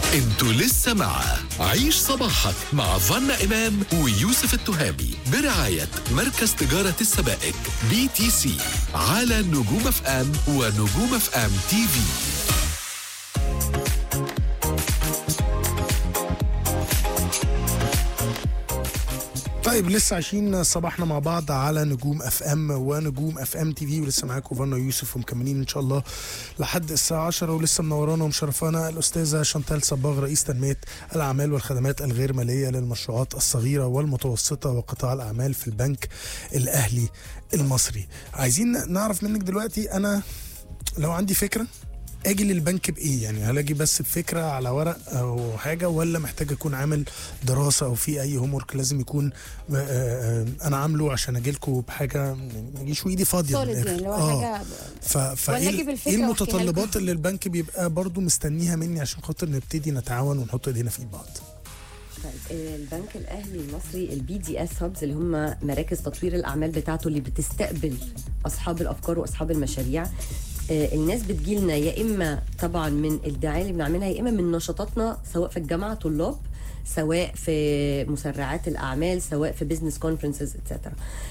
انتوا لسه مع عيش صباحك مع فانا إمام ويوسف التهامي برعاية مركز تجارة السبائك BTC على نجوم اف ام ونجوم اف ام تي في. طيب لسه عايشين صباحنا مع بعض على نجوم اف ام ونجوم اف ام تي في، ولسه معاكم فانا يوسف ومكملين ان شاء الله لحد الساعه 10. ولسه منورانا ومشرفانا الاستاذه شانتال صباغ، رئيس تنميه الاعمال والخدمات الغير ماليه للمشروعات الصغيره والمتوسطه وقطاع الاعمال في البنك الاهلي المصري. عايزين نعرف منك دلوقتي، انا لو عندي فكره اجي للبنك بايه؟ يعني هل اجي بس بفكره على ورق او حاجه، ولا محتاج اكون عامل دراسه او في اي هوم ورك لازم يكون انا عامله عشان اجي لكم بحاجه ما اجيش وايدي فاضيه من يعني لو حاجه ايه المتطلبات اللي البنك بيبقى برضو مستنيها مني عشان خاطر نبتدي نتعاون ونحط ايدينا في بعض؟ طيب البنك الاهلي المصري الBDS هابز اللي هم مراكز تطوير الاعمال بتاعته اللي بتستقبل اصحاب الافكار واصحاب المشاريع. الناس بتجيلنا يا اما طبعا من الدعايه اللي بنعملها، يا اما من نشاطاتنا سواء في الجامعه طلاب، سواء في مسرعات الاعمال، سواء في بزنس كونفرنسز اتسترا.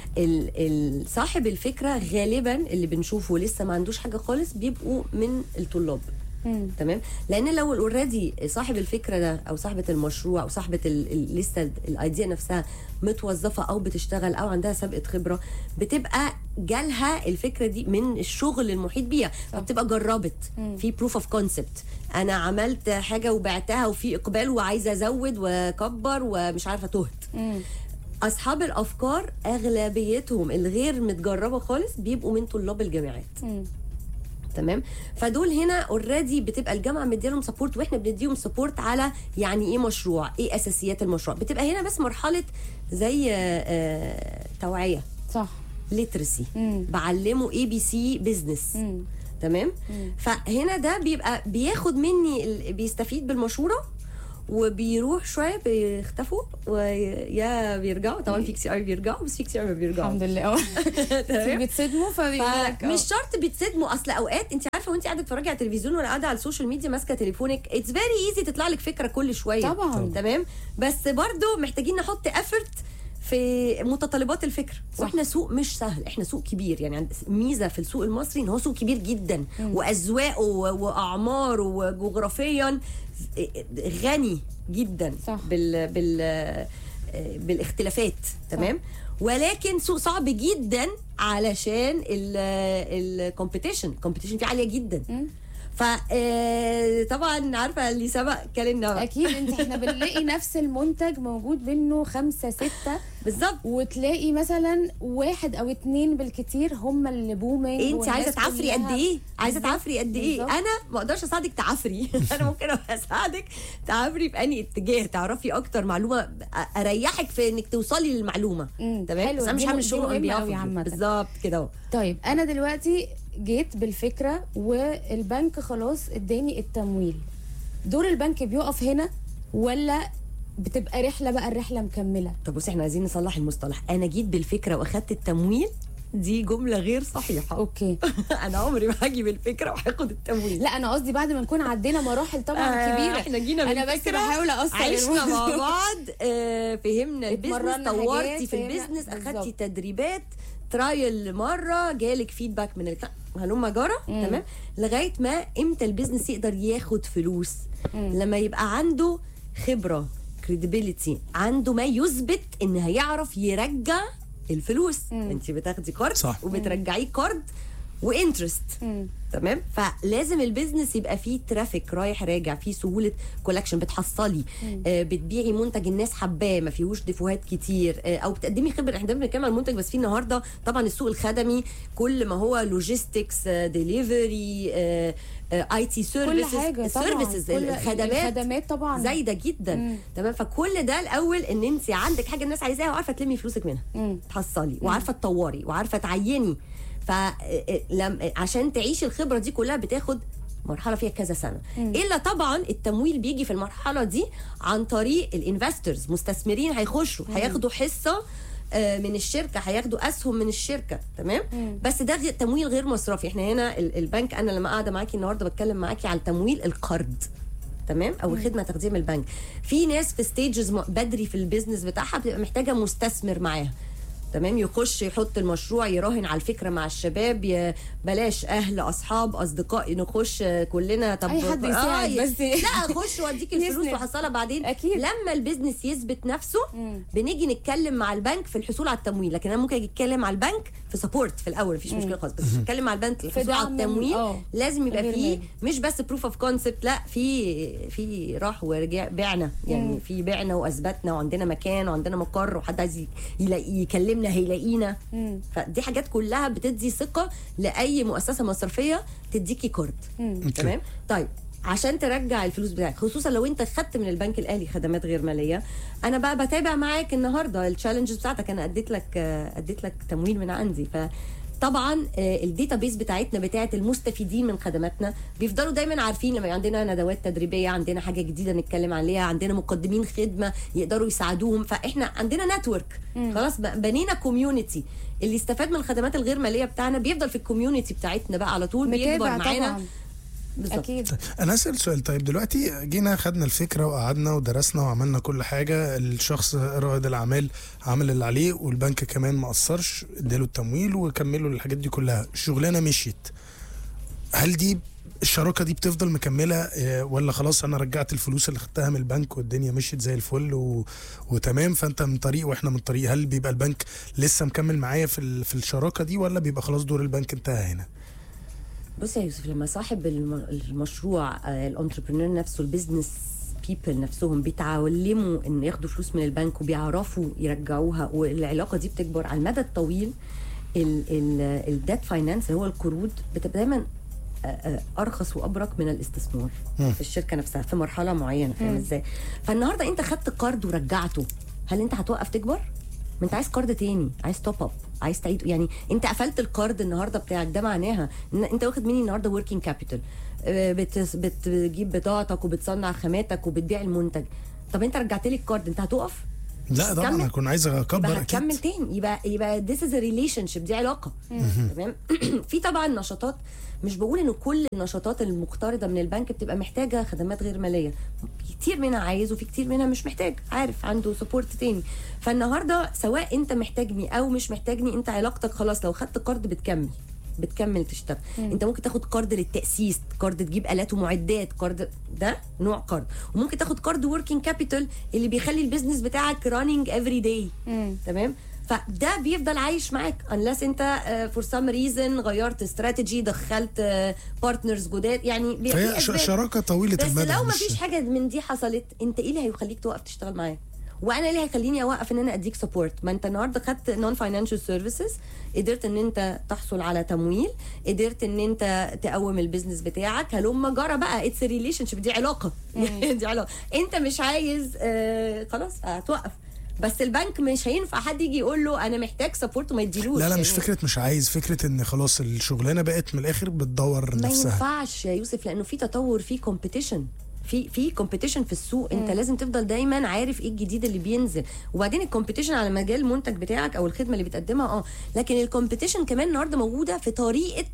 صاحب الفكره غالبا اللي بنشوفه لسه ما عندوش حاجه خالص بيبقوا من الطلاب. تمام، لان لو اوريدي صاحب الفكره ده او صاحبه المشروع او صاحبه لسه الايديا نفسها متوظفه او بتشتغل او عندها سابقه خبره، بتبقى جالها الفكره دي من الشغل المحيط بيها، فبتبقى جربت في بروف اوف كونسبت، انا عملت حاجه وبعتها وفي اقبال وعايزه ازود واكبر ومش عارفه تهت. اصحاب الافكار اغلبيتهم الغير متجربه خالص بيبقوا من طلاب الجامعات. تمام، فدول هنا اوريدي بتبقى الجامعه مديالهم سبورت، واحنا بنديهم سبورت على يعني ايه مشروع، ايه اساسيات المشروع. بتبقى هنا بس مرحله زي توعيه، صح، ليترسي، بعلمه ABC بزنس. تمام، فهنا ده بيبقى بياخد مني بيستفيد بالمشوره، وبيروح شويه بيختفوا ويا بيرجعوا. طبعا في XR بيرجعوا، بس في XR ما بيرجعوا الحمد لله. بيتصدموا مش شرط بيتصدموا. اصل اوقات انت عارفه وانت قاعده تتفرجي على التلفزيون ولا قاعده على السوشيال ميديا ماسكه تليفونك، اتس فيري ايزي تطلع لك فكره كل شويه طبعا. تمام، بس برضو محتاجين نحط افورت في متطلبات الفكره. واحنا سوق مش سهل، احنا سوق كبير، يعني ميزه في السوق المصري ان هو سوق كبير جدا، واذواقه واعماره وجغرافيا غني جدا. صح. بالاختلافات. تمام، ولكن سوق صعب جدا علشان الكومبيتيشن فيه عاليه جدا. فطبعا عارفه اللي سبق كلمنا اكيد احنا بنلاقي نفس المنتج موجود منه 5 6 بالظبط، وتلاقي مثلا 1 أو 2 بالكتير هم اللي بومينج. انت عايزه تعفري قد ايه؟ عايزه تعفري قد ايه؟ بالزبط. انا ما اقدرش اساعدك تعفري. انا ممكن اساعدك تعفري في انهي اتجاه، تعرفي اكتر معلومه، اريحك في انك توصلي للمعلومه. تمام، بس انا مش هعمل الشغل بالظبط كده. طيب انا دلوقتي جيت بالفكره والبنك خلاص اداني التمويل، دور البنك بيقف هنا ولا بتبقى رحله بقى الرحله مكمله؟ طب بصي، احنا عايزين نصلح المصطلح. انا جيت بالفكره واخدت التمويل، دي جمله غير صحيحه. اوكي. انا عمري ما هاجي بالفكره وهاخد التمويل. لا انا قصدي بعد ما نكون عدينا مراحل طبعا كبيره. احنا جينا انا بس بحاول اقصر، عشنا مع بعض، فهمنا البيزنس، طورتي في البيزنس، اخدتي تدريبات، ترايل مره، جالك فيدباك من هلوم جاره. تمام، لغايه ما امتى البيزنس يقدر ياخد فلوس؟ لما يبقى عنده خبره، كريديبيليتي، عنده ما يثبت ان هيعرف يرجع الفلوس. انت بتاخدي كارد وبترجعيه كارد وانترست. تمام، فلازم البيزنس يبقى فيه ترافيك رايح راجع، فيه سهوله كولكشن، بتحصلي بتبيعي منتج الناس حباه، ما فيهوش ديفوهات كتير، او بتقدمي خبره. احنا بنتكلم عن المنتج، بس في النهارده طبعا السوق الخدمي كل ما هو لوجيستكس، ديليفري، IT سيرفيسز، الخدمات طبعا زايده جدا. تمام، فكل ده الاول ان انت عندك حاجه الناس عايزاها وعارفه تلمي فلوسك منها، تحصلي وعارفه تطوري وعارفه تعيني. عشان تعيش الخبره دي كلها بتاخد مرحله فيها كذا سنه. الا طبعا التمويل بيجي في المرحله دي عن طريق الانفسترز، مستثمرين هيخشوا هياخدوا حصه من الشركه، هياخدوا اسهم من الشركه. تمام، بس ده تمويل غير مصرفي. احنا هنا البنك، انا لما قاعده معاكي النهارده بتكلم معاكي على تمويل القرض. تمام، او خدمه تقديم من البنك. في ناس في ستيجز بدري في البيزنس بتاعها بتبقى محتاجه مستثمر معاها، تمام، يخش يحط المشروع، يراهن على الفكره مع الشباب، بلاش اهل اصحاب اصدقاء، نخش كلنا. طب اي حد يساعد بس لا اخش واديك الفلوس وحصلها بعدين. أكيد. لما البيزنس يثبت نفسه بنيجي نتكلم مع البنك في الحصول على التمويل. لكن انا ممكن اجي اتكلم على البنك في سبورت في الاول، مفيش مشكله خالص، بس اتكلم مع البنك الحصول على التمويل لازم يبقى فيه مش بس بروف اوف كونسبت، لا في راح ورجع، بعنا يعني في بعنا واثبتنا وعندنا مكان وعندنا مقر وحد عايز يكلمنا هيلاقينا. فدي حاجات كلها بتدي ثقه لاي مؤسسه مصرفيه تديكي كارد. تمام. طيب عشان ترجع الفلوس بتاعك، خصوصا لو انت خدت من البنك الاهلي خدمات غير ماليه، انا بقى بتابع معاك النهارده التشالنجز بتاعتك. انا اديت لك تمويل من عندي. طبعا الداتا بيس بتاعتنا بتاعت المستفيدين من خدماتنا بيفضلوا دايما عارفين لما عندنا ندوات تدريبيه، عندنا حاجه جديده نتكلم عليها، عندنا مقدمين خدمه يقدروا يساعدوهم، فاحنا عندنا نتورك خلاص، بنينا كوميونتي. اللي استفاد من الخدمات الغير ماليه بتاعنا بيفضل في الكوميونتي بتاعتنا بقى على طول، بيكبر معانا. أكيد. أنا أسأل سؤال. طيب دلوقتي جينا خدنا الفكرة وقعدنا ودرسنا وعملنا كل حاجة، الشخص رائد الأعمال عمل اللي عليه والبنك كمان ما قصرش، اداله التمويل وكملوا الحاجات دي كلها، الشغلانة مشيت. هل دي الشراكة دي بتفضل مكملة ولا خلاص أنا رجعت الفلوس اللي خدتها من البنك والدنيا مشيت زي الفل وتمام، فأنت من طريق وإحنا من طريق؟ هل بيبقى البنك لسه مكمل معايا في الشراكة دي ولا بيبقى خلاص دور البنك انتهى هنا؟ بص يا يوسف، لما صاحب المشروع الانتربرنور نفسه، البيزنس بيبل نفسهم بيتعلموا ان ياخدوا فلوس من البنك وبيعرفوا يرجعوها، والعلاقه دي بتكبر على المدى الطويل. الديت فاينانس اللي هو القروض بتبقى دايما ارخص وابرك من الاستثمار في الشركه نفسها في مرحله معينه، فاهم ازاي؟ فالنهارده انت خدت قرض ورجعته، هل انت هتوقف تكبر؟ ما انت عايز قرض تاني، عايز توب اب، عايز تعيد. يعني انت قفلت القرض النهارده بتاعك، ده معناها ان انت واخد مني النهارده وركينج كابيتال، بتجيب بضاعتك وبتصنع خاماتك وبتبيع المنتج. طب انت رجعت لي القرض، انت هتقف؟ لا طبعا انا كنت عايز اكبر اكيد. هتكمل تاني، يبقى this is a relationship، دي علاقه. تمام. في طبعا نشاطات، مش بقول انه كل النشاطات المقترضه من البنك بتبقى محتاجه خدمات غير ماليه، كتير منها عايز وفي كتير منها مش محتاج، عارف عنده سبورت تاني. فالنهارده سواء انت محتاجني او مش محتاجني، انت علاقتك خلاص لو خدت قرض بتكمل تشتغل. انت ممكن تاخد قرض للتاسيس، قرض تجيب الات ومعدات، قرض ده نوع قرض، وممكن تاخد قرض وركينج كابيتال اللي بيخلي البيزنس بتاعك رانينج افري داي. تمام. فده بيفضل عايش معاك unless انت for some reason غيرت استراتيجي، دخلت بارتنرز جداد، يعني فهي شراكه طويله المدى. بس لو ما فيش حاجه من دي حصلت، انت ايه اللي هيخليك توقف تشتغل معايا؟ وانا اللي هيخليني اوقف ان انا اديك سبورت؟ ما انت النهارده خدت نون فاينانشال سيرفيسز، قدرت ان انت تحصل على تمويل، قدرت ان انت تقوم البيزنس بتاعك، هلم جرى بقى، اتس ريليشن شيب، دي علاقه. دي علاقه. انت مش عايز خلاص هتوقف. بس البنك مش هينفع حد يجي يقول له انا محتاج سبورت وما يديلوش. لا مش فكره مش عايز، فكره ان خلاص الشغلانه بقت من الاخر بتدور نفسها. ما ينفعش يا يوسف، لانه في تطور، في كومبيتيشن، في كومبيتيشن في السوق. انت لازم تفضل دايما عارف ايه الجديد اللي بينزل. وبعدين الكومبيتيشن على مجال المنتج بتاعك او الخدمه اللي بتقدمها، لكن الكومبيتيشن كمان النهارده موجوده في طريقه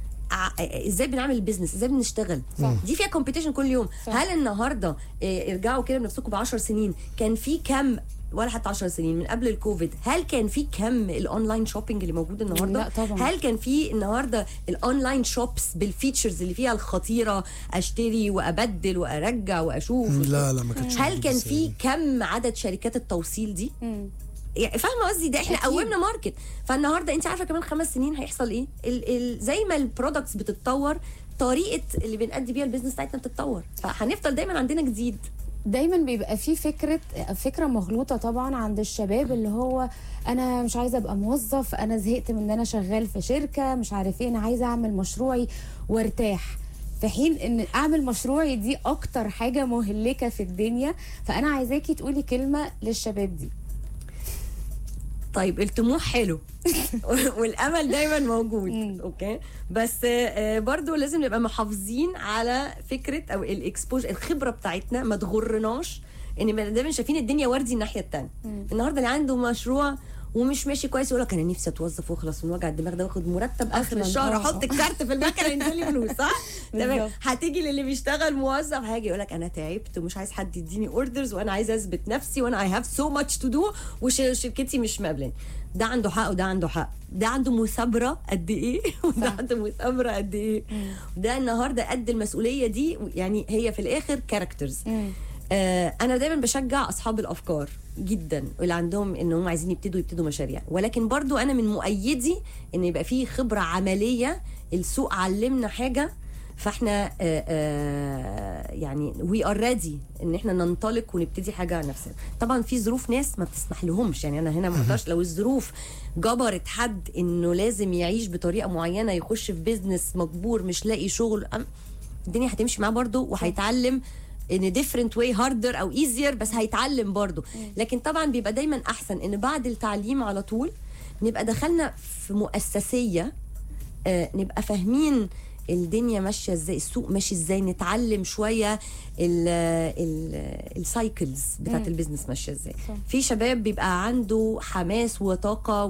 ازاي بنعمل البيزنس، ازاي بنشتغل. دي فيها كومبيتيشن كل يوم. هل النهارده ارجعوا كده بنفسكم ب10 سنين كان في كم، ولا حتى 10 سنين من قبل الكوفيد، هل كان في كم الاونلاين شوبينج اللي موجود النهارده؟ لا طبعا. هل كان في النهارده الاونلاين شوبس بالفيتشرز اللي فيها الخطيره، اشتري وابدل وارجع واشوف؟ لا ما كانش. هل كان في كم عدد شركات التوصيل دي؟ يعني فاهمه قصدي؟ ده احنا قومنا ماركت. فالنهارده انت عارفه كمان 5 سنين هيحصل ايه؟ زي ما البرودكتس بتتطور، طريقه اللي بنأدي بيها البيزنس بتاعتنا بتتطور، فهنفضل دايما عندنا جديد. دايما بيبقى في فكره مغلوطه طبعا عند الشباب، اللي هو انا مش عايزه ابقى موظف، انا زهقت من ان انا شغال في شركه، مش عارف ايه، انا عايزه اعمل مشروعي وارتاح، في حين ان اعمل مشروعي دي اكتر حاجه مهلكه في الدنيا. فانا عايزاكي تقولي كلمه للشباب دي. طيب الطموح حلو والامل دايما موجود، اوكي، بس برضو لازم نبقى محافظين على فكره او الاكسبوجر، الخبره بتاعتنا ما تغرناش ان دايما شايفين الدنيا وردي الناحيه الثانيه. النهارده اللي عنده مشروع ومش ماشي كويس يقول لك انا نفسي اتوظف واخلص من وجع الدماغ ده واخد مرتب اخر أصلاً. الشهر احط الكارت في المكنه ينزل لي فلوس، صح؟ تمام. بالظبط. هتيجي للي بيشتغل موظف هاجي يقول لك انا تعبت ومش عايز حد يديني اوردرز وانا عايز اثبت نفسي وانا اي هاف سو ماتش تو دو وشركتي مش مقبلاني. ده عنده حق وده عنده حق، ده عنده مثابره قد ايه وده عنده مثابره قد ايه. ده النهارده قد المسؤوليه دي، يعني هي في الاخر كاركترز. انا دايما بشجع اصحاب الافكار جدا اللي عندهم ان هم عايزين يبتدوا مشاريع، ولكن برضو انا من مؤيدي ان يبقى فيه خبره عمليه. السوق علمنا حاجه، فاحنا يعني وي ار ريدي ان احنا ننطلق ونبتدي حاجه على نفسنا. طبعا في ظروف ناس ما بتسمح لهمش، يعني انا هنا ما اقدرش لو الظروف جبرت حد انه لازم يعيش بطريقه معينه، يخش في بيزنس مجبور مش لاقي شغل، الدنيا هتمشي معاه برضو وهيتعلم ان different way harder او easier، بس هيتعلم برضو. لكن طبعا بيبقى دايما احسن ان بعد التعليم على طول نبقى دخلنا في مؤسسيه، نبقى فاهمين الدنيا ماشيه ازاي، السوق ماشي ازاي، نتعلم شويه السايكلز بتاعت البيزنس ماشيه ازاي. في شباب بيبقى عنده حماس وطاقه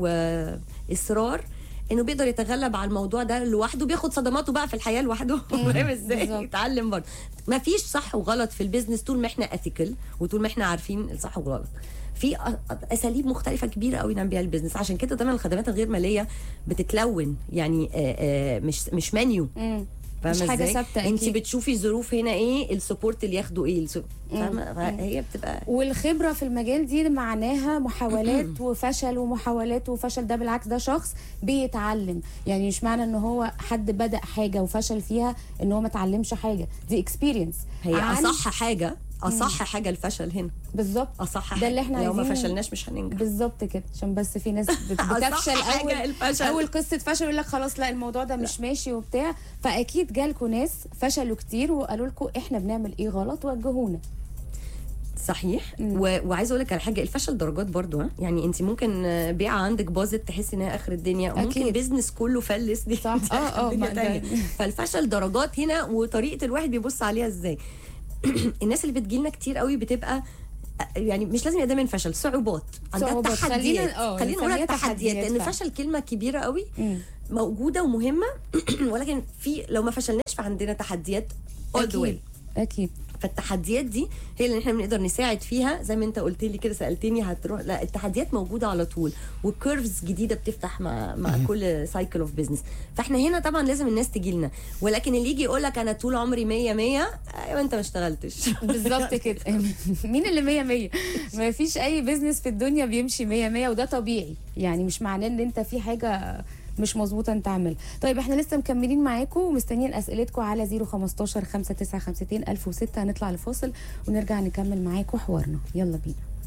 واصرار انه بيقدر يتغلب على الموضوع ده لوحده، بياخد صدماته بقى في الحياه لوحده فاهم ازاي، يتعلم برضه. ما فيش صح وغلط في البيزنس طول ما احنا اثيكال وطول ما احنا عارفين الصح والغلط. في اساليب مختلفه كبيره قوي نعمل بيها البيزنس، عشان كده دايما الخدمات الغير ماليه بتتلون، يعني مش منيو، مش حاجه ثابته. انت بتشوفي الظروف هنا ايه، السبورت اللي ياخدوا ايه، فاهمه؟ هي بتبقى والخبره في المجال دي معناها محاولات وفشل ومحاولات وفشل. ده بالعكس ده شخص بيتعلم، يعني مش معنى ان هو حد بدا حاجه وفشل فيها ان هو ما اتعلمش حاجه، دي اكسبيرينس. هي اصح حاجه الفشل هنا بالظبط، اصح ده اللي احنا لو ما عايزين فشلناش مش هننجح بالظبط كده. عشان بس في ناس بتفشل اول قصه فشل يقول لك خلاص لا الموضوع ده مش ماشي وبتاع. فاكيد جالكوا ناس فشلوا كتير وقالوا لكم احنا بنعمل ايه غلط وجهونا. صحيح. وعايزه اقول لك على حاجه، الفشل درجات برضو. يعني انت ممكن بيعه عندك باظت تحسي انها اخر الدنيا، وممكن بيزنس كله فلس دي صح. فالفشل درجات هنا، وطريقه الواحد بيبص عليها ازاي. الناس اللي بتجيلنا كتير قوي بتبقى يعني مش لازم يبقى دايما فشل، صعوبات عندها تحديات. خلينا نقول تحديات، لان فشل كلمه كبيره قوي موجوده ومهمه ولكن في لو ما فشلناش فعندنا تحديات all the way. اكيد. فالتحديات دي هي اللي احنا بنقدر نساعد فيها. زي ما انت قلت لي كده، سالتني هتروح، لا التحديات موجوده على طول، وكيرفز جديده بتفتح مع كل سايكل اوف بزنس. فاحنا هنا طبعا لازم الناس تجي لنا، ولكن اللي يجي يقول لك انا طول عمري 100 100، ايوه انت ما اشتغلتش. بالظبط كده. مين اللي 100 100؟ ما فيش اي بزنس في الدنيا بيمشي 100 100، وده طبيعي، يعني مش معناه ان انت في حاجه مش مظبوطه انت عاملها. طيب احنا لسه مكملين معاكم ومستنيين اسئلتكم على 015 595 1006. هنطلع لفاصل ونرجع نكمل معاكم حوارنا، يلا بينا.